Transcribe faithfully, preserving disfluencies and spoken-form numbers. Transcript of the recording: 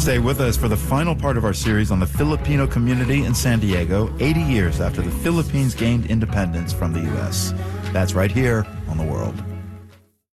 Stay with us for the final part of our series on the Filipino community in San Diego, eighty years after the Philippines gained independence from the U S. That's right here on The World.